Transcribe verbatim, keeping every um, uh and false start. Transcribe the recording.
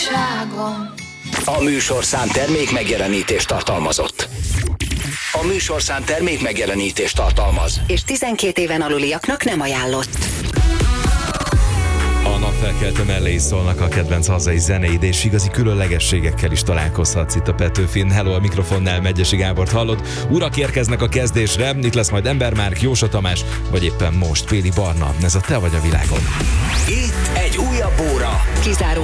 újságon. A műsorszám termék megjelenítést tartalmazott. A műsorszám termék megjelenítést tartalmaz. És tizenkét éven aluliaknak nem ajánlott. A napfelkeltő mellé is szólnak a kedvenc hazai zenéid, és igazi különlegességekkel is találkozhatsz itt a Petőfin. Hello, a mikrofonnál Megyesi Gábort hallod. Urak érkeznek a kezdésre, itt lesz majd Embermárk, Jósa Tamás, vagy éppen most Péli Barna. Ez a Te vagy a világon. Itt egy újabb óra. Kizáró